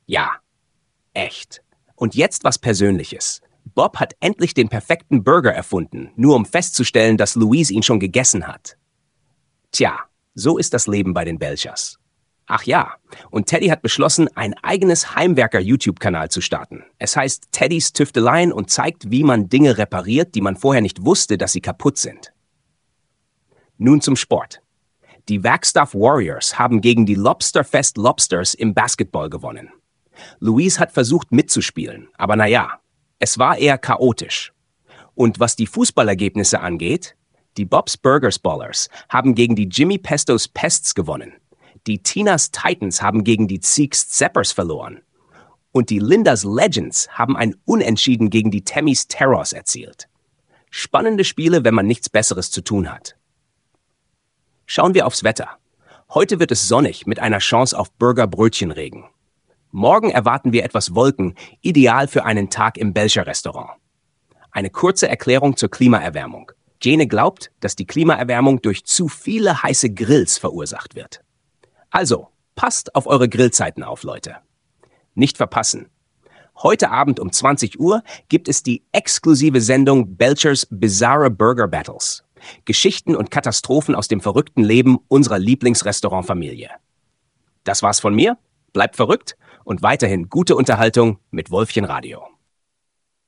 Ja, echt. Und jetzt was Persönliches. Bob hat endlich den perfekten Burger erfunden, nur um festzustellen, dass Louise ihn schon gegessen hat. Tja, so ist das Leben bei den Belchers. Ach ja, und Teddy hat beschlossen, ein eigenes Heimwerker-YouTube-Kanal zu starten. Es heißt Teddys Tüfteleien und zeigt, wie man Dinge repariert, die man vorher nicht wusste, dass sie kaputt sind. Nun zum Sport. Die Wagstaff Warriors haben gegen die Lobsterfest Lobsters im Basketball gewonnen. Louise hat versucht mitzuspielen, aber naja, es war eher chaotisch. Und was die Fußballergebnisse angeht, die Bob's Burgers Ballers haben gegen die Jimmy Pestos Pests gewonnen. Die Tinas Titans haben gegen die Zeeks Zappers verloren. Und die Lindas Legends haben ein Unentschieden gegen die Tammys Terrors erzielt. Spannende Spiele, wenn man nichts Besseres zu tun hat. Schauen wir aufs Wetter. Heute wird es sonnig mit einer Chance auf Burger-Brötchenregen. Morgen erwarten wir etwas Wolken, ideal für einen Tag im Belcher Restaurant. Eine kurze Erklärung zur Klimaerwärmung. Jene glaubt, dass die Klimaerwärmung durch zu viele heiße Grills verursacht wird. Also, passt auf eure Grillzeiten auf, Leute. Nicht verpassen. Heute Abend um 20 Uhr gibt es die exklusive Sendung Belchers Bizarre Burger Battles. Geschichten und Katastrophen aus dem verrückten Leben unserer Lieblingsrestaurantfamilie. Das war's von mir. Bleibt verrückt und weiterhin gute Unterhaltung mit Wölfchen Radio.